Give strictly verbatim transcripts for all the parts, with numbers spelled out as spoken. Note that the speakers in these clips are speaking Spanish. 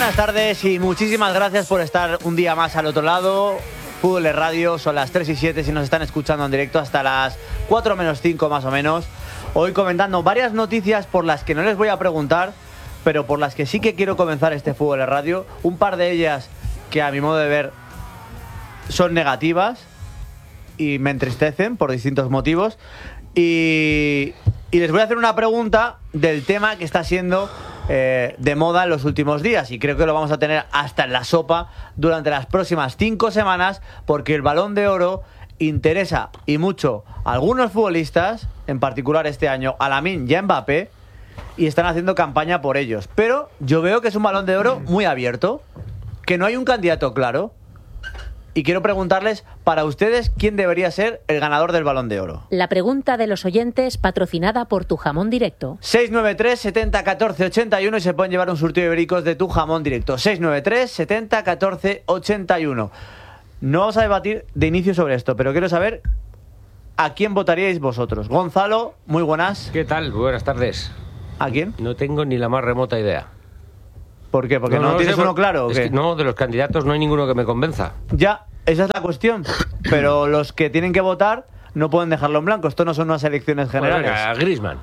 buenas tardes y muchísimas gracias por estar un día más al otro lado. Fútbol de Radio, son las tres y siete si nos están escuchando en directo, hasta las cuatro menos cinco más o menos. Hoy comentando varias noticias por las que no les voy a preguntar, pero por las que sí que quiero comenzar este Fútbol de Radio. Un par de ellas que a mi modo de ver son negativas y me entristecen por distintos motivos. Y, y les voy a hacer una pregunta del tema que está siendo eh, de moda en los últimos días, y creo que lo vamos a tener hasta en la sopa durante las próximas cinco semanas, porque el Balón de Oro interesa y mucho a algunos futbolistas, en particular este año a Lamine y a Mbappé, y están haciendo campaña por ellos. Pero yo veo que es un Balón de Oro muy abierto, que no hay un candidato claro. Y quiero preguntarles, para ustedes, ¿quién debería ser el ganador del Balón de Oro? La pregunta de los oyentes, patrocinada por Tu Jamón Directo. seis nueve tres, setenta, catorce, ochenta y uno y se pueden llevar un surtido de ibéricos de Tu Jamón Directo. seis nueve tres, setenta, catorce, ochenta y uno. No vamos a debatir de inicio sobre esto, pero quiero saber a quién votaríais vosotros. Gonzalo, muy buenas. ¿Qué tal? Buenas tardes. ¿A quién? No tengo ni la más remota idea. ¿Por qué? ¿Porque no, no, no tienes sé, uno claro? ¿O es qué? Que no, de los candidatos no hay ninguno que me convenza. Ya, esa es la cuestión. Pero los que tienen que votar no pueden dejarlo en blanco. Esto no son unas elecciones generales. Bueno, venga, Griezmann.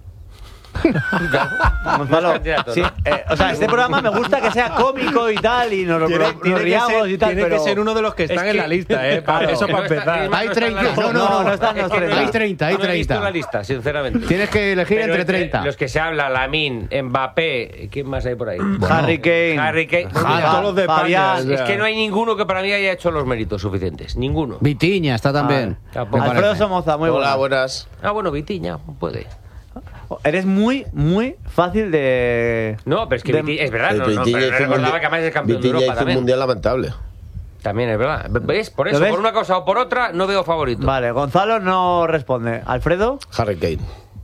Gonzalo, sí, eh, o sea, este programa me gusta que sea cómico y tal, y nos, tiene, nos tiene riamos ser, y tal, tiene pero que ser uno de los que están es en que, la lista, ¿eh? Claro, eso para empezar. Hay treinta. No, no, no, no están los treinta. Hay treinta, hay No he visto treinta. la lista, sinceramente. Tienes que elegir Pero entre treinta. Los que se habla, Lamine, Mbappé, ¿quién más hay por ahí? Bueno, Harry Kane. Harry Kane. Javi, todos los de Fabián. España, o sea. Es que no hay ninguno que para mí haya hecho los méritos suficientes. Ninguno. Vitiña está también. Ah, me Alfredo parece. Somoza, muy Hola, bueno. buenas. Ah, bueno, Vitiña, puede. Eres muy, muy fácil de... No, pero es que de- Vitiña, es verdad, no, no, Vitiña pero hizo un recordaba mundial- que además es campeón Vitiña de Europa hizo un también. mundial lamentable. También es verdad. ¿Ves? Por ¿Lo eso, ves? por una cosa o por otra, no veo favorito. Vale, Gonzalo no responde. Alfredo, Harry Kane.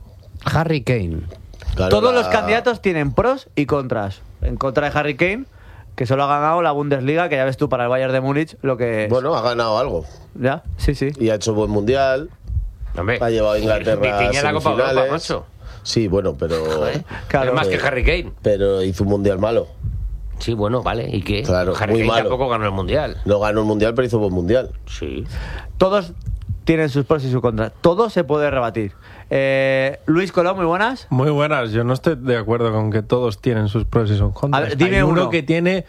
Harry Kane. Claro, todos la- los candidatos tienen pros y contras. En contra de Harry Kane, que solo ha ganado la Bundesliga, que ya ves tú para el Bayern de Múnich lo que es. Bueno, ha ganado algo. ¿Ya? Sí, sí. Y ha hecho buen mundial. Hombre, Ha llevado a Inglaterra a Vitiña en la Copa Europa, semifinales. macho. Sí, bueno, pero... Claro. es más eh, que Harry Kane. Pero hizo un mundial malo. Sí, bueno, vale. ¿Y qué? Claro, Harry muy Kane malo. tampoco ganó el Mundial. No ganó el mundial, pero hizo buen mundial. Sí. Todos tienen sus pros y sus contras. Todo se puede rebatir. Eh, Luis Colón, muy buenas. Muy buenas. Yo no estoy de acuerdo con que todos tienen sus pros y sus contras. A ver, dime Hay uno, uno. que tiene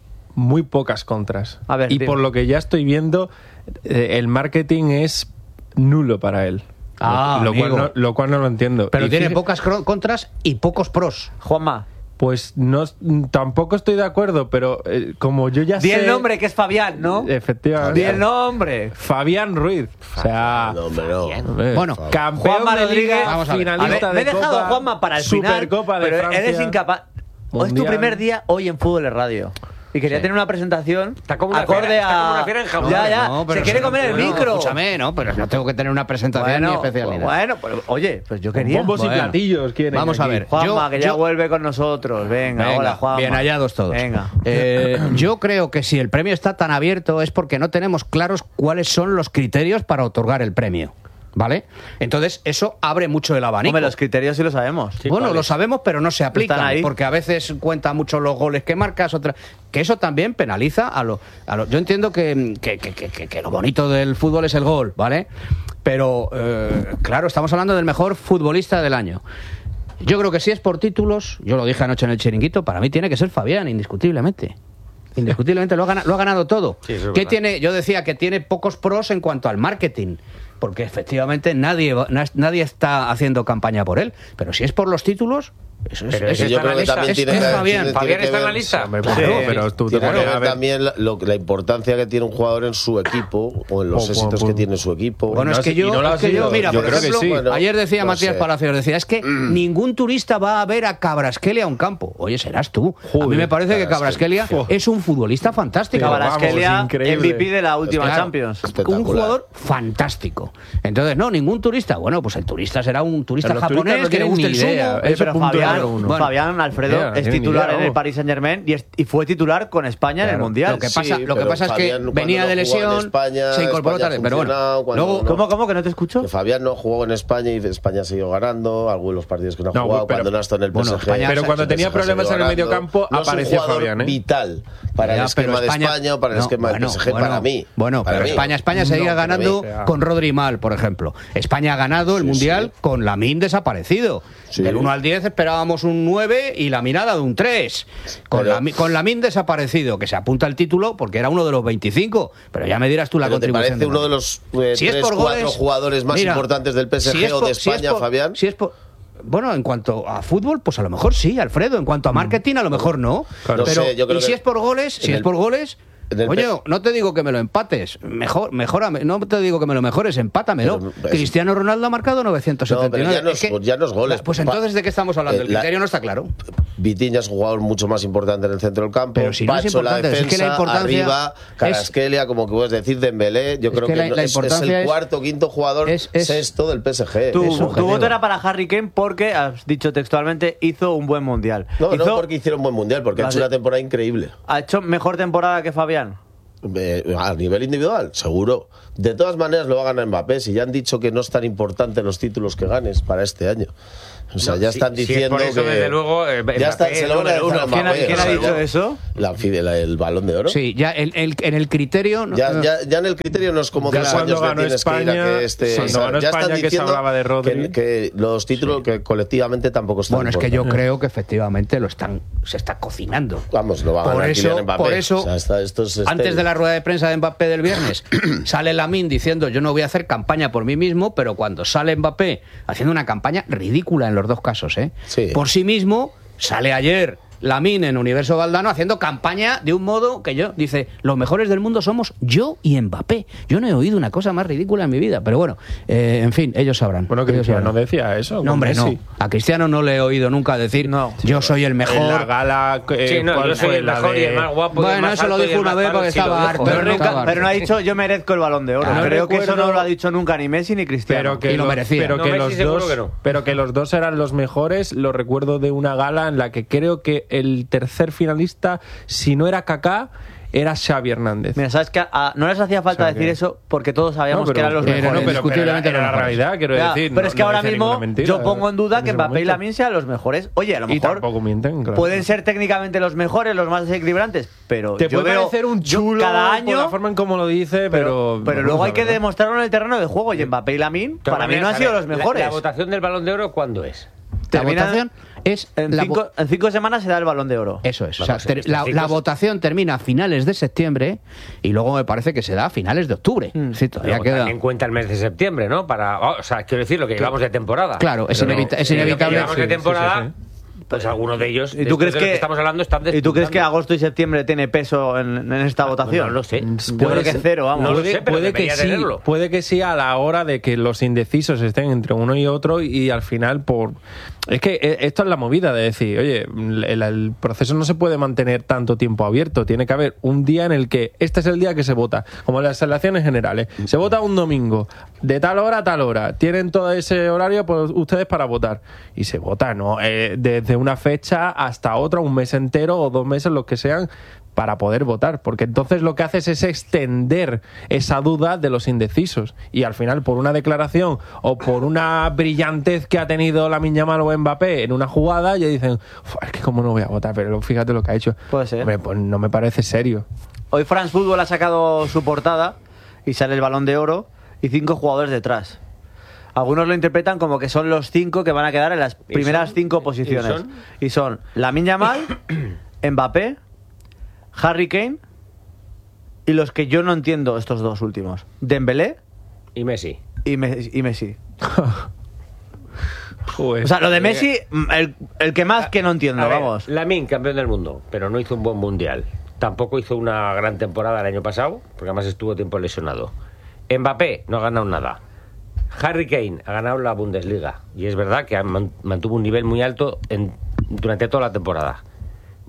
muy pocas contras. A ver, y dime. por lo que ya estoy viendo, eh, el marketing es nulo para él. Ah, lo, cual amigo. no, lo cual no lo entiendo. Pero Y tiene fíjate- pocas cro- contras y pocos pros. Juanma, Pues no, tampoco estoy de acuerdo, pero eh, como yo ya di sé... el nombre, que es Fabián, ¿no? Efectivamente. Di el nombre. Fabián Ruiz. O sea... No, hombre, no. hombre, Bueno, campeón Juanma de Rodríguez, Liga, vamos a ver. finalista A ver, me he de dejado Copa, a Juanma para el final, Supercopa de pero Francia. eres incapaz. Hoy es tu Mundial. primer día hoy en Fútbol de Radio. Y quería Sí. tener una presentación Está como una acorde fiera, está a... como una fiera enjaulada. Ya, ya, No, pero se quiere eso no- comer el no, micro. Escúchame, ¿no? Pero no tengo que tener una presentación ni especial ni nada. bueno, pero, oye, pues yo Con quería. bombos y Bueno. platillos quieren Vamos a aquí. ver. Juanma, Yo- que ya yo- vuelve con nosotros. Venga, Venga, hola, Juanma. bien hallados todos. Venga. Eh, yo creo que si el premio está tan abierto es porque no tenemos claros cuáles son los criterios para otorgar el premio. ¿Vale? Entonces, eso abre mucho el abanico. Hombre, los criterios sí lo sabemos. Sí, bueno, ¿cuáles? lo sabemos, pero no se aplican. Están ahí. Porque a veces cuenta mucho los goles que marcas, otra, que eso también penaliza a lo. A lo yo entiendo que, que, que, que, que lo bonito del fútbol es el gol, ¿vale? Pero, eh, claro, estamos hablando del mejor futbolista del año. Yo creo que si es por títulos, yo lo dije anoche en el chiringuito, para mí tiene que ser Fabián, indiscutiblemente. Indiscutiblemente lo ha ganado, lo ha ganado todo. Sí, eso es ¿Qué verdad. tiene? Yo decía que tiene pocos pros en cuanto al marketing, porque efectivamente nadie, va- na- nadie está haciendo campaña por él. Pero si es por los títulos, eso es, Pero es- ese yo está en creo la que lista. también es- tiene es que ver- Fabián. tiene- ¿Fabián tiene está que en la ver- lista? Hombre, Sí. claro, pero tú te Tiene que pones a ver ver- también la, lo- la importancia que tiene un jugador en su equipo o en los O- éxitos o- que tiene su equipo. Bueno, no es ha que sido- yo, y no lo ha es que yo, sido. mira, Yo por creo que ejemplo, sí. Bueno, ayer decía no Matías sé. Palacios, decía, es que ningún turista va a ver a Cabrasquelia a un campo. Oye, serás tú. a mí me parece que Cabrasquelia Cabrasquelia. es un futbolista fantástico. Pero vamos, Cabarasquelia, increíble. M V P de la última Claro. Champions. Un Espectacular. jugador fantástico. Entonces, no, ningún turista. Bueno, pues el turista será un turista Pero los japonés turistas no que le tienen guste ni el idea. sumo. Eh, Eso pero punto Fabián, Fabián, uno. Bueno, Fabián Alfredo Mira, no es tiene ni titular idea, en el vamos. Paris Saint-Germain y, es- y fue titular con España en el Claro. Mundial. Lo que pasa, Sí, lo que pero pasa es Fabián, que cuando venía no de jugó en lesión, España, se incorporó España tarde. Pero bueno, funcionado, cuando luego, no- ¿Cómo, cómo? ¿Que no te escucho? Que Fabián no jugó en España y España siguió ganando. Algunos de los partidos que no ha No, jugado pero- cuando no ha estado en el bueno, P S G. España- Pero cuando el tenía P S G ha problemas seguido en el ganando. mediocampo, No es un apareció jugador Fabián, ¿eh? vital para Ya, el esquema pero de España o para el no, esquema bueno, del P S G, bueno, para mí. Bueno, Para pero mí. España, España seguía No, para ganando mí. con Rodri mal, por ejemplo. España ha ganado el Sí, Mundial sí. con Lamine desaparecido. Sí. Del uno al diez esperábamos un nueve y la mirada de un tres. Con, Pero- Lami- con Lamine desaparecido, que se apunta al título porque era uno de los veinticinco. Pero ya me dirás tú la ¿Pero te contribución. parece de uno de Lamine. los eh, Si es tres, por cuatro goles, jugadores más mira, importantes del P S G si es o por- de si es España, por- Fabián? Si es por- bueno, en cuanto a fútbol, pues a lo mejor sí, Alfredo. En cuanto a marketing, a lo mejor no. Claro. Pero No sé, yo creo y si que es por goles, si en es el- por goles, en el oye, pe- no te digo que me lo empates, mejor, mejórame, no te digo que me lo mejores, empátamelo. Pero, es- Cristiano Ronaldo ha marcado novecientos setenta y nueve. No, pero ya no es- Es que- ya no es goles. Pues entonces, ¿de qué estamos hablando? Eh, El la- criterio no está claro. Vitinha es un jugador mucho más importante en el centro del campo. Pero si no es Pacho en la importante, es defensa, que la importancia arriba, Carasquelia, como que puedes decir, Dembélé. Yo Es creo que que, la- no- la es, es importancia el es- cuarto, quinto jugador es- es- sexto del P S G. Tu, Es tu subjetivo. voto era para Harry Kane porque, has dicho textualmente, hizo un buen Mundial. No, hizo, no porque hicieron un buen mundial, porque ha hecho Vale. una temporada increíble. ha hecho mejor temporada que Fabián. Eh, a nivel individual, seguro. De todas maneras lo va a ganar Mbappé. Si ya han dicho que no es tan importante los títulos que ganes para este año. O sea, No, ya si- están si es diciendo por eso, que desde luego, eh, ya está, Mbappé se es lo van a número dejar a uno. ¿Quién ha- Mbappé, quién o ha sea, dicho no- eso? La, fi- la- el Balón de Oro. Sí, ya el- el- en el criterio. no- Ya, ya, ya en el criterio no es como Ya dos cuando años que ganó tienes que ir a España, que este. cuando o sea, ganó ya España están que se diciendo hablaba de Rodri. que, que los títulos que colectivamente tampoco están. Bueno, es que yo importantes. creo que efectivamente lo están, se está cocinando. Vamos, lo va a Por ganar eso, Kylian Mbappé. por eso O sea, está- esto es antes estéril. de la rueda de prensa de Mbappé del viernes, sale Lamine diciendo yo no voy a hacer campaña por mí mismo, pero cuando sale Mbappé haciendo una campaña ridícula en los dos casos, ¿eh? Sí. Por sí mismo, sale ayer Lamine en Universo Valdano haciendo campaña de un modo que yo, dice, los mejores del mundo somos yo y Mbappé. Yo no he oído una cosa más ridícula en mi vida, pero bueno, eh, en fin, ellos sabrán. Bueno, ellos Cristiano sabrán. decía eso. No, con hombre, no. Messi. A Cristiano no le he oído nunca decir, No. yo soy el mejor. En la gala. eh, Sí, no, ¿cuál yo soy fue? el La mejor y de- el más guapo. y el Bueno, más eso lo alto y dijo el una más vez tal, porque sí, lo estaba dijo. harto. Pero, Pero nunca- nunca- pero no ha dicho yo merezco el Balón de Oro. Ah, no Creo que eso recuerdo- no lo ha dicho nunca ni Messi ni Cristiano. Pero que, Y lo los, merecía. pero, No, que Messi los seguro dos, que no. pero que los dos eran los mejores. Lo recuerdo de una gala en la que creo que el tercer finalista, si no era Kaká, era Xavi Hernández. Mira, ¿sabes qué? A- no les hacía falta O sea decir que- eso porque todos sabíamos No, que eran los pero- mejores. no, pero- indiscutiblemente era, era los la mejores. realidad, quiero Ya, decir. pero no- es que no ahora decía mismo ninguna mentira, yo pongo en duda en que ese Mbappé y momento. Lamine sean los mejores. Oye, a lo Y mejor tampoco mienten, claro. pueden ser técnicamente los mejores, los más desequilibrantes, pero Te yo puede veo parecer un yo chulo cada por año, la forma en cómo lo dice, pero, pero... pero vamos luego a hay que ver. demostrarlo en el terreno de juego y Mbappé y Lamine De todas para mí no han maneras, sido a ver, los la- mejores. La, votación del Balón de Oro, ¿cuándo es? La Termina- votación es En la cinco, vo- en cinco semanas se da el Balón de Oro. Eso es. O Vamos, sea, ter- estos la, chicos- la votación termina a finales de septiembre y luego me parece que se da a finales de octubre. Mm. Sí, todavía Luego queda. también cuenta el mes de septiembre, ¿no? Para, o sea, quiero decir, lo que llevamos de temporada. Claro, es Pero inevita- es lo que inevitable. llevamos de Sí, sí, temporada, sí, pues algunos de ellos, ¿Y tú crees de los que, que estamos hablando, están ¿Y tú crees que disputando. agosto y septiembre tiene peso en, en esta votación? No lo sé. Yo Puede creo que ser. cero, vamos. No lo Puede, sé, pero puede que debería sí, tenerlo. puede que sí a la hora de que los indecisos estén entre uno y otro y al final por... Es que eh, esto es la movida de decir, oye, el, el proceso no se puede mantener tanto tiempo abierto, tiene que haber un día en el que este es el día que se vota, como en las elecciones generales, se vota un domingo, de tal hora a tal hora, tienen todo ese horario pues, ustedes para votar y se vota, ¿no? Eh, desde una fecha hasta otra, un mes entero o dos meses, los que sean, para poder votar, porque entonces lo que haces es extender esa duda de los indecisos y al final por una declaración o por una brillantez que ha tenido Lamine Yamal o Mbappé en una jugada ya dicen, es que cómo no voy a votar, pero fíjate lo que ha hecho. Puede ser. Hombre, pues no me parece serio. Hoy France Football ha sacado su portada y sale el Balón de Oro y cinco jugadores detrás. Algunos lo interpretan como que son los cinco que van a quedar en las ¿Y primeras son? cinco ¿Y posiciones. son? Y son Lamine Yamal, Mbappé, Harry Kane y los que yo no entiendo estos dos últimos, Dembélé Y Messi. y, Me- y Messi. Joder. O sea, lo de Messi, el, el que más que no entiendo, A ver, vamos. Lamine, campeón del mundo, pero no hizo un buen mundial. Tampoco hizo una gran temporada el año pasado, porque además estuvo tiempo lesionado. Mbappé no ha ganado nada. Harry Kane ha ganado la Bundesliga. Y es verdad que man- mantuvo un nivel muy alto en- durante toda la temporada.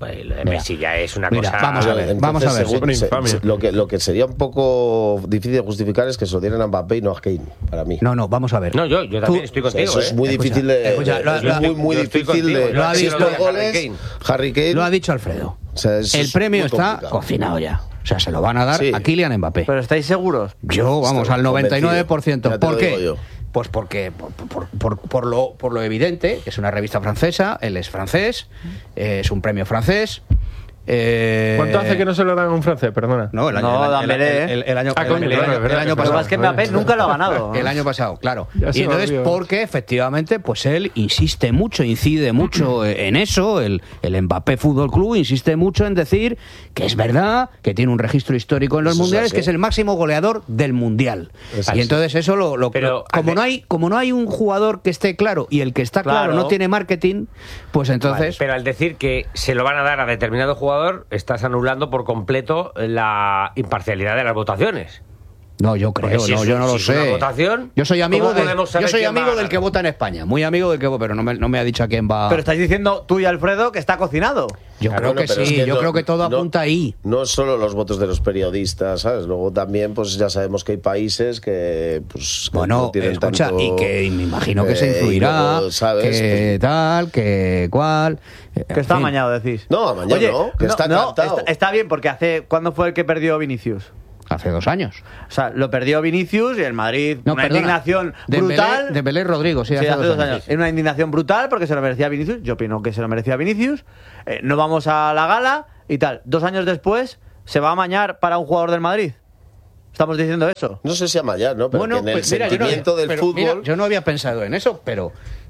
Pues lo de Mira. Messi ya es una Mira, cosa... vamos a ver, Entonces, vamos a ver. según- Una se- infamia. se- lo, que, lo que sería un poco difícil de justificar es que se lo dieran a Mbappé y no a Kane, para mí. No, no, vamos a ver. No, yo, yo también Tú- estoy O sea, contigo, eso es ¿eh? muy Escucha, difícil de. escucha, lo- es lo- muy, muy yo estoy difícil contigo, de. lo ha Si dicho estos Harry goles, Kane. Harry Kane. Lo ha dicho Alfredo. O sea, es El premio muy está complicado. cocinado ya. O sea, se lo van a dar Sí. a Kylian Mbappé. ¿Pero estáis seguros? Yo, vamos, Estoy al noventa y nueve por ciento. convencido. ¿Por Ya te lo qué? digo yo. Pues porque, por, por- por- por lo, por lo evidente, que es una revista francesa, él es francés, eh, es un premio francés. eh, ¿Cuánto hace que no se lo dan a un francés? Perdona. No, el año, No, el- Dembélé, el- el- el año, Ah, el coño, año- el claro, año- es verdad, el año es Lo que pasado. pasa es que Mbappé nunca lo ha ganado. El año pasado, claro. Ya se Y me entonces, olvidó. porque efectivamente, pues él insiste mucho, incide mucho en eso, el, el Mbappé Fútbol Club insiste mucho en decir que es verdad, que tiene un registro histórico en los Eso es mundiales, así. que es el máximo goleador del mundial. Es y así. entonces eso lo, lo- Pero, lo- como ade- no hay, como no hay un jugador que esté claro y el que está claro, Claro. no tiene marketing, pues entonces Vale, pero al decir que se lo van a dar a determinado jugador, estás anulando por completo la imparcialidad de las votaciones. no, yo creo, Porque si no, es yo un- no si lo es una sé. votación, yo soy amigo ¿cómo del, podemos saber yo soy quién va a amigo del ganar? que vota en España, muy amigo del que vota, pero no me, no me ha dicho a quién va. Pero estáis diciendo tú y Alfredo que está cocinado. Yo Claro, creo bueno, que pero sí, es que yo no- creo que todo no- apunta ahí. No solo los votos de los periodistas, ¿sabes? Luego también, pues ya sabemos que hay países que, pues, que Bueno, no tienen escucha, tanto, y que me imagino que se eh, y influirá, luego, ¿sabes? que Pues, tal, que cual. eh, Que en está fin. amañado, decís. No, amañado Oye, no, que está cantado. está, está bien, porque hace. ¿Cuándo fue el que perdió Vinicius? Hace dos años. O sea, lo perdió Vinicius y el Madrid. No, una perdona, indignación Dembélé- brutal. Dembélé Rodrigo, sí, Sí, hace, dos años. Era una indignación brutal porque se lo merecía Vinicius. Yo opino que se lo merecía Vinicius. Eh, no vamos a la gala y tal. Dos años después, ¿se va a amañar para un jugador del Madrid? Estamos diciendo eso. No sé si amañar, ¿no? Pero Bueno, que en el pues mira, yo no- sentimiento del pero fútbol. mira, yo no había pensado en eso, pero.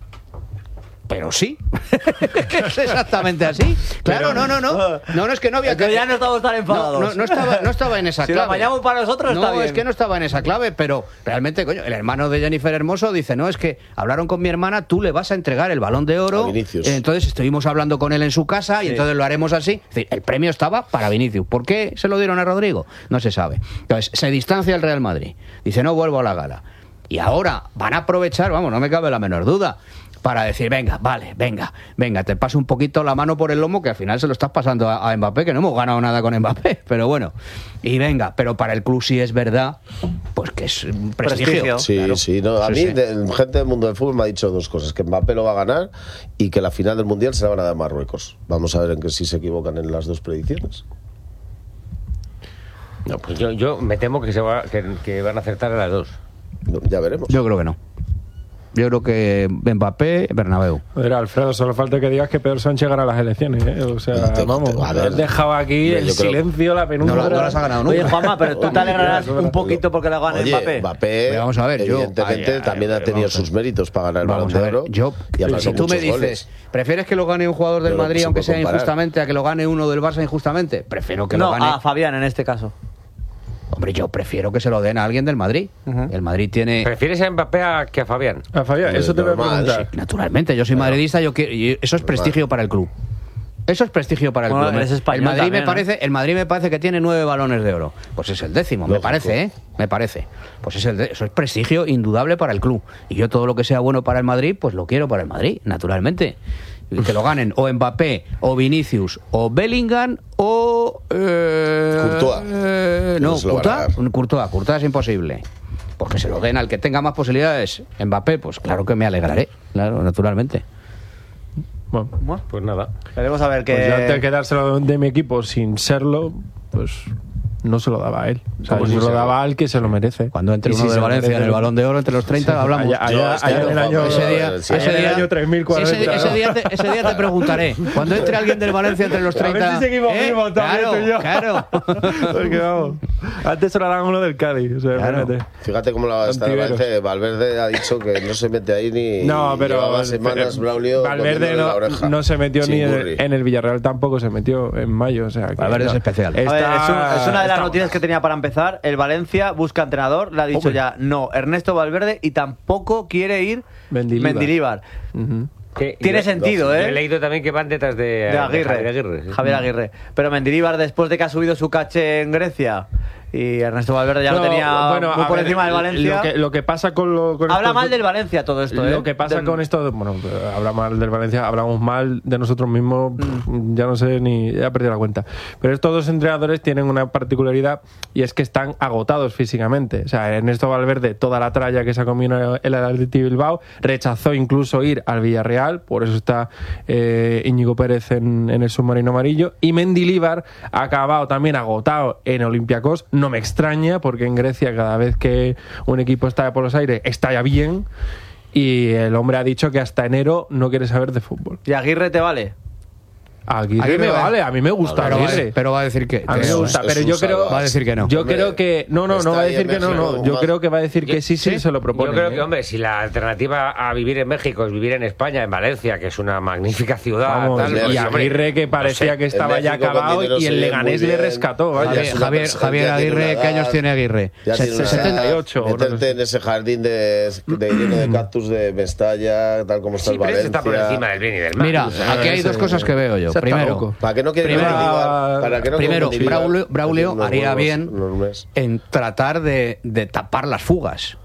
Pero sí. Es exactamente así. Claro, Pero- no, no, no. No, no es que no había. Entonces ya no estamos tan No, enfadados. no, no estaba, no estaba en esa Si lo clave. amañamos para nosotros, no, está bien. es que no estaba en esa clave, pero realmente, coño, el hermano de Jennifer Hermoso dice, no, es que hablaron con mi hermana, tú le vas a entregar el Balón de Oro. A Vinicius. Entonces estuvimos hablando con él en su casa y Sí. entonces lo haremos así. Es decir, el premio estaba para Vinicius. ¿Por qué se lo dieron a Rodrigo? No se sabe. Entonces, se distancia el Real Madrid. Dice, no vuelvo a la gala. Y ahora van a aprovechar, vamos, no me cabe la menor duda, para decir, venga, vale, venga, venga, te paso un poquito la mano por el lomo, que al final se lo estás pasando a, a Mbappé, que no hemos ganado nada con Mbappé, pero bueno. Y venga, pero para el club sí es verdad, pues que es un prestigio. Prestigio. Sí, Claro. sí, no, a Sí, mí sí. de- gente del mundo del fútbol me ha dicho dos cosas, que Mbappé lo va a ganar y que la final del Mundial se la van a dar a Marruecos. Vamos a ver en que si se equivocan en las dos predicciones. No, pues yo, yo me temo que, se va, que, que van a acertar a las dos. No, ya veremos. Yo creo que no. Yo creo que Mbappé, Bernabéu. Joder, Alfredo, solo falta que digas que Pedro Sánchez gana las elecciones, ¿eh? O sea, No te- vamos, te- a ver. has dejado aquí Yo el creo- silencio, la penumbra. No, no las ha ganado nunca. Oye, Juanma, pero tú te alegrarás un poquito porque le gane Oye, Mbappé. Mbappé, Pero vamos a ver, yo- evidentemente, ay, ay, también ay, ha tenido vamos a ver. sus méritos para ganar el Vamos Balón a de ver, Oro. yo, y ha marcado si tú me muchos dices, goles. ¿prefieres que lo gane un jugador del Pero no Madrid se aunque puede sea comparar. injustamente a que lo gane uno del Barça injustamente? Prefiero que no, lo gane. a Fabián en este caso. Hombre, yo prefiero que se lo den a alguien del Madrid. El Madrid tiene... ¿Prefieres a Mbappé a, que a Fabián? Ah, Fabián, Hombre, eso te voy a normal, preguntar. sí. Naturalmente, yo soy madridista, yo quiero, y eso es prestigio para el club. Eso es prestigio para el Bueno, club. eres el español Madrid también, me ¿no? parece, el Madrid me parece que tiene nueve balones de oro. Pues es el décimo, me Lógico. parece, ¿eh? Me parece. Pues es el de- eso es prestigio indudable para el club. Y yo todo lo que sea bueno para el Madrid, pues lo quiero para el Madrid, naturalmente. Y que lo ganen o Mbappé, o Vinicius, o Bellingham, o eh, Courtois. eh, no, No se lo van a Courtois, dar. Courtois, Courtois es imposible. Porque se lo den al que tenga más posibilidades. Mbappé, pues claro que me alegraré, claro, naturalmente. Bueno, Bueno, Pues nada. veremos a ver qué. pues yo antes de quedárselo de mi equipo sin serlo, pues no se lo daba a él. O sea, ¿Cómo yo si se lo se- daba al que se lo merece. Cuando entre Y uno si de se lo Valencia en merece, el Balón de Oro entre los treinta, hablamos. Allá, allá- Yo, es que allá no, en el año, ese día, sí, ese en el día, año tres mil cuarenta. ese, ese día te, ese día te preguntaré. Cuando entre alguien del Valencia entre los A ver treinta. si seguimos ¿eh? vivos también, Claro, tú y yo. claro. Porque vamos, antes se lo daban uno del Cádiz. O sea, Claro. imagínate. Fíjate cómo la va a estar el Antiveros. Valencia. Valverde ha dicho que no se mete ahí ni. No, pero llevaba semanas Braulio Valverde poniéndole la no, oreja. no se metió ni en Chingurri. el, en el Villarreal, tampoco se metió en mayo. O sea, que Valverde no. es especial. A ver, Está- es, un- es una de las está- noticias que tenía para empezar. El Valencia busca entrenador. Le ha dicho Hombre. ya no Ernesto Valverde y tampoco quiere ir Mendilibar. Mendilibar. Ujú. Que- Tiene yo- sentido, yo ¿eh? He leído también que van detrás de, De Aguirre. Javier Aguirre. sí. Javier Aguirre. Pero Mendilibar, después de que ha subido su caché en Grecia y Ernesto Valverde ya No, lo tenía bueno, muy a por ver, encima del Valencia. Lo que, lo que pasa con lo con Habla estos- mal del Valencia todo esto, ¿eh? Lo que pasa Del- con esto, bueno, habla mal del Valencia, hablamos mal de nosotros mismos, Mm. ya no sé ni, ya he perdido la cuenta. Pero estos dos entrenadores tienen una particularidad y es que están agotados físicamente. O sea, Ernesto Valverde, toda la tralla que se ha comido el Athletic Bilbao, rechazó incluso ir al Villarreal, por eso está eh, Íñigo Pérez en, en el submarino amarillo. Y Mendilibar ha acabado también agotado en Olympiacos. No me extraña, porque en Grecia cada vez que un equipo está por los aires está ya bien. Y el hombre ha dicho que hasta enero no quiere saber de fútbol. ¿Y Aguirre te vale? Aguirre, Aguirre me va- vale, a mí me gusta pero, va, Aguirre. pero va a decir que, A mí que me no, gusta, es pero un yo creo salvaje. Va a decir que no. Yo Hombre, creo que no, no, no está va a ahí decir en que no, México, no. Yo más- creo que va a decir que sí, sí, ¿Sí? se lo propone. Yo creo que, ¿eh? hombre, si la alternativa a vivir en México es vivir en España, en Valencia, que es una magnífica ciudad, Vamos, tal, y pues, hombre, Aguirre que no parecía sé. que estaba en ya México con acabado dinero y se el vive Leganés muy le bien. rescató. Vaya. Javier, es una Javier, persona- Javier ya tiene Aguirre, una ¿qué edad, años tiene Aguirre? Ya Se- tiene una setenta. edad. setenta y ocho, o no sé. Meterte en ese jardín de, de lleno de cactus de Mestalla, tal como está Sí, el pero ese Valencia. está por encima del bien y del mal. Mira, O sea, aquí hay ese- dos cosas que veo yo. ese está Primero, loco. ¿Para qué no quiere Primero- Mendilibar? ¿Para qué no Primero, quiere Mendilibar? Braulio, Braulio Unos haría huevos, bien unos meses. en tratar de, de tapar las fugas.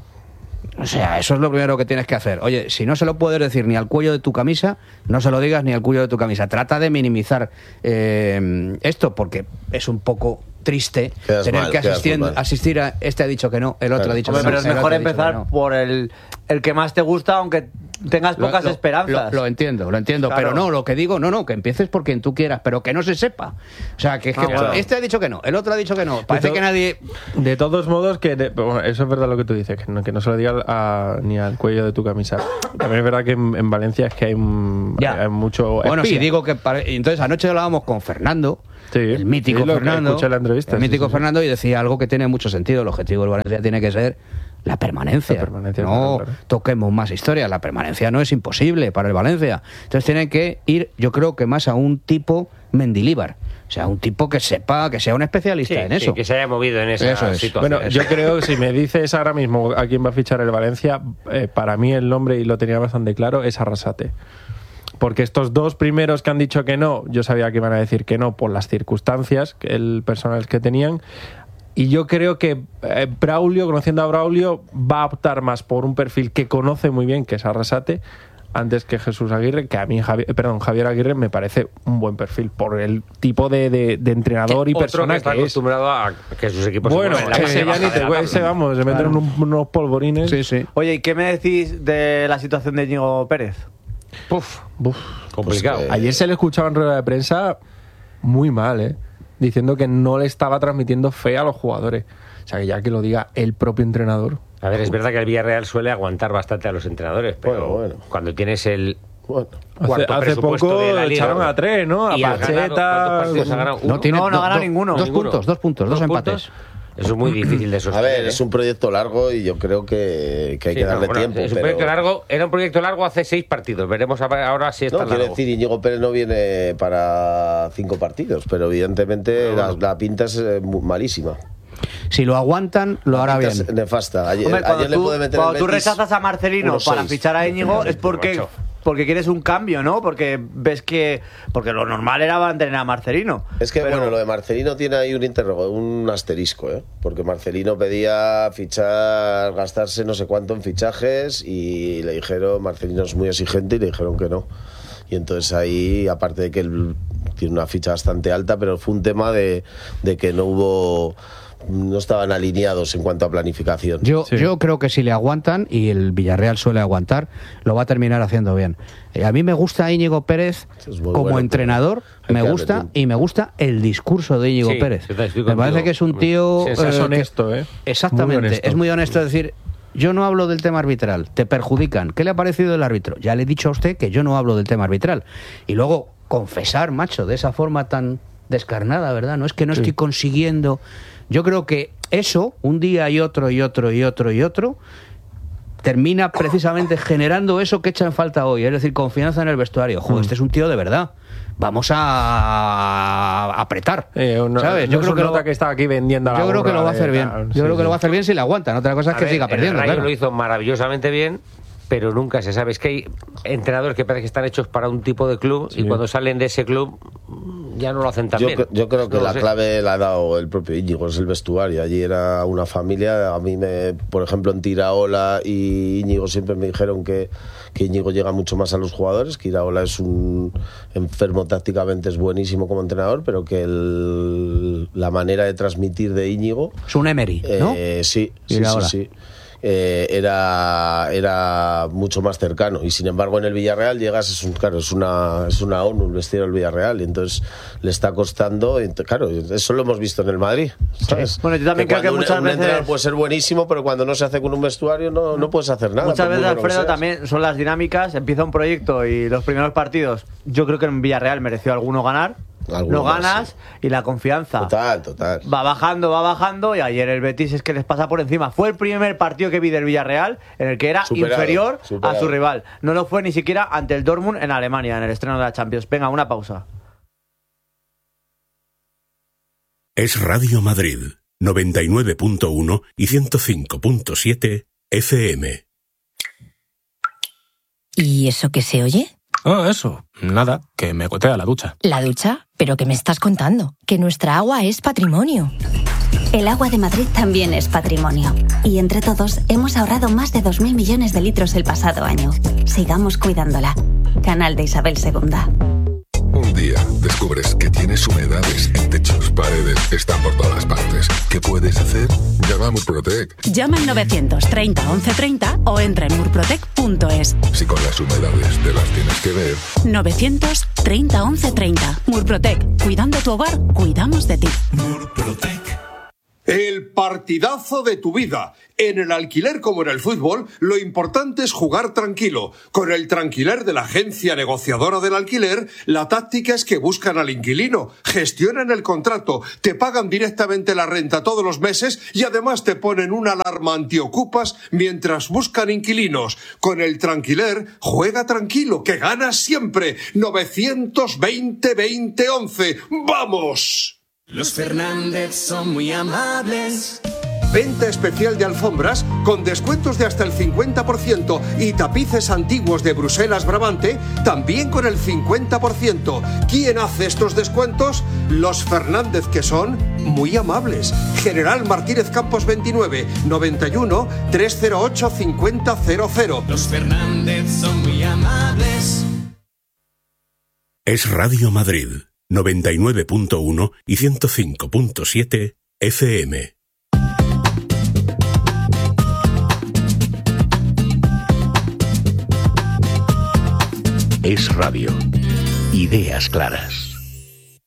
O sea, eso es lo primero que tienes que hacer. Oye, si no se lo puedes decir ni al cuello de tu camisa, no se lo digas ni al cuello de tu camisa. Trata de minimizar eh, esto, porque es un poco triste Quedas tener mal, que quedas asistir, muy mal. asistir a... Este ha dicho que no, el otro Claro. ha dicho Hombre, que pero no. es el otro mejor ha dicho que empezar no. por el, el que más te gusta, aunque tengas Lo- pocas lo- esperanzas. Lo, lo entiendo, lo entiendo, Claro. pero no, lo que digo, no, no, que empieces por quien tú quieras, pero que no se sepa. O sea, que, es que Ah, bueno. este ha dicho que no, el otro ha dicho que no. Parece to- que nadie... De todos modos, que de- bueno, eso es verdad lo que tú dices, que no, que no se lo diga a- ni al cuello de tu camisa. También es verdad que en, en Valencia es que hay, mm, Ya. hay mucho. Bueno, espía. si digo que... pare- Entonces, anoche hablábamos con Fernando, Sí, el mítico sí, lo- Fernando. escuché la entrevista, el sí, mítico sí, sí. Fernando, y decía algo que tiene mucho sentido. El objetivo del Valencia tiene que ser la permanencia. La permanencia, no claro, claro. toquemos más historias. La permanencia no es imposible para el Valencia. Entonces, tienen que ir, yo creo que más a un tipo Mendilíbar. O sea, un tipo que sepa, que sea un especialista Sí, en sí, eso. que se haya movido en esa Eso es. situación. Bueno, yo creo que si me dices ahora mismo a quién va a fichar el Valencia, eh, para mí el nombre, y lo tenía bastante claro, es Arrasate. Porque estos dos primeros que han dicho que no, yo sabía que iban a decir que no por las circunstancias, que el personal que tenían. Y yo creo que eh, Braulio, conociendo a Braulio, va a optar más por un perfil que conoce muy bien, que es Arrasate, antes que Jesús Aguirre, que a mí Javier, perdón, Javier Aguirre me parece un buen perfil por el tipo de, de- de entrenador y Otro persona que está que es. acostumbrado a que sus equipos Bueno, se muevan en la ese parte ya ni baja te de la ese, tabla. vamos, se meten unos, unos polvorines. Sí, sí. Oye, ¿y qué me decís de la situación de Íñigo Pérez? Puf, Uf. complicado. Pues que- Ayer se le escuchaba en rueda de prensa muy mal, ¿eh? Diciendo que no le estaba transmitiendo fe a los jugadores. O sea, que ya que lo diga el propio entrenador. A ver, es verdad que el Villarreal suele aguantar bastante a los entrenadores, pero Bueno, bueno. cuando tienes el Bueno, Hace, cuarto hace presupuesto poco de la liga, echaron a tres, ¿no? A y has ganado- ¿cuántos Pacheta. partidos ha ganado? No, ¿Uno? tiene No, no do- ha ganado do- ninguno. Dos Ninguno. puntos, dos puntos, dos, empates. puntos. Eso es muy difícil de a sostener. ver, ¿eh? es un proyecto largo y yo creo que, que hay Sí, que no, darle bueno, tiempo. es un pero- proyecto largo, era un proyecto largo hace seis partidos. Veremos a ver ahora si está No, quiero largo. decir, Íñigo Pérez no viene para cinco partidos, pero evidentemente la, la pinta es eh, mu- malísima. Si lo aguantan, lo hará Pinta bien. es nefasta. Ayer, Hombre, cuando ayer le tú, puede meter cuando el tú Betis rechazas a Marcelino unos para seis. fichar a Íñigo es porque, Macho. porque quieres un cambio, ¿no? Porque ves que... Porque lo normal era mantener a Marcelino. Es que, Pero- bueno, lo de Marcelino tiene ahí un interrogo, un asterisco, ¿eh? Porque Marcelino pedía fichar, gastarse no sé cuánto en fichajes y le dijeron, Marcelino es muy exigente y le dijeron que no. Y entonces ahí, aparte de que él tiene una ficha bastante alta, pero fue un tema de, de que no hubo... no estaban alineados en cuanto a planificación. Yo, Sí. yo creo que si le aguantan, y el Villarreal suele aguantar, lo va a terminar haciendo bien. Eh, a mí me gusta Íñigo Pérez Es muy como bueno, entrenador, hay me que darle gusta, tiempo. y me gusta el discurso de Íñigo Sí, Pérez. yo estoy Me parece contigo. que es un tío... Sí, es Es que- honesto, ¿eh? Exactamente, Muy honesto. es muy honesto decir... Yo no hablo del tema arbitral, te perjudican. ¿Qué le ha parecido el árbitro? Ya le he dicho a usted que yo no hablo del tema arbitral. Y luego, confesar, macho, de esa forma tan descarnada, ¿verdad? No es que no estoy consiguiendo... Yo creo que eso, un día y otro y otro y otro y otro, termina precisamente generando eso que echa en falta hoy, es decir, confianza en el vestuario. Joder, este es un tío de verdad. Vamos a apretar. Eh, no, ¿Sabes? no Yo es creo un que lo, nota que está aquí vendiendo a la yo creo que burra lo va a de hacer bien. tal. Yo Sí, creo que sí. lo va a hacer bien si le aguantan. Otra cosa es A que ver, siga el perdiendo, Rayo claro. lo hizo maravillosamente bien, pero nunca se sabe. Es que hay entrenadores que parece que están hechos para un tipo de club y cuando salen de ese club ya no lo hacen tan Yo, bien. cre- yo creo que No lo la sé. clave la ha dado el propio Íñigo, es el vestuario. Allí era una familia. A mí, me, por ejemplo, en Iraola y Íñigo siempre me dijeron que, que Íñigo llega mucho más a los jugadores, que Iraola es un enfermo tácticamente, es buenísimo como entrenador, pero que el, la manera de transmitir de Íñigo... Es un Emery, ¿no? Eh, sí, sí, sí, Iraola. sí. Eh, era, era mucho más cercano, y sin embargo en el Villarreal llegas, es un, claro, es una, es una ONU el vestido del Villarreal, y entonces le está costando, y ent- claro, eso lo hemos visto en el Madrid, ¿sabes? Bueno, yo también creo que cuando un- muchas un veces- entrenador puede ser buenísimo, pero cuando no se hace con un vestuario no, no puedes hacer nada. Muchas por muy veces, bueno que Alfredo, seas. también son las dinámicas. Empieza un proyecto y los primeros partidos, yo creo que en Villarreal mereció alguno ganar. Alguno No más, ganas y la confianza Total, total. va bajando, va bajando, y ayer el Betis es que les pasa por encima. Fue el primer partido que vi del Villarreal en el que era Superado, inferior superado. a su rival. No lo fue ni siquiera ante el Dortmund en Alemania, en el estreno de la Champions. Venga, una pausa. Es Radio Madrid, noventa y nueve punto uno y ciento cinco punto siete F M. ¿Y eso qué se oye? Ah, eso. Nada, que me gotea la ducha. ¿La ducha? ¿Pero qué me estás contando? Que nuestra agua es patrimonio. El agua de Madrid también es patrimonio. Y entre todos hemos ahorrado más de dos mil millones de litros el pasado año. Sigamos cuidándola. Canal de Isabel segunda. Un día descubres que tienes humedades en techos, paredes, están por todas partes. ¿Qué puedes hacer? Llama a Murprotec. Llama al novecientos treinta once treinta o entra en murprotec punto es. Si con las humedades te las tienes que ver. novecientos treinta once treinta. Murprotec. Cuidando tu hogar, cuidamos de ti. El partidazo de tu vida. En el alquiler como en el fútbol, lo importante es jugar tranquilo. Con el Tranquiler de la agencia negociadora del alquiler, la táctica es que buscan al inquilino, gestionan el contrato, te pagan directamente la renta todos los meses y además te ponen una alarma antiocupas mientras buscan inquilinos. Con el Tranquiler, juega tranquilo, que ganas siempre. novecientos veinte veinte once. ¡Vamos! Los Fernández son muy amables. Venta especial de alfombras con descuentos de hasta el cincuenta por ciento y tapices antiguos de Bruselas Brabante también con el cincuenta por ciento. ¿Quién hace estos descuentos? Los Fernández, que son muy amables. General Martínez Campos veintinueve, noventa y uno, trescientos ocho, cincuenta cero cero. Los Fernández son muy amables. Es Radio Madrid, noventa y nueve punto uno y ciento cinco punto siete F M. Es Radio. Ideas claras.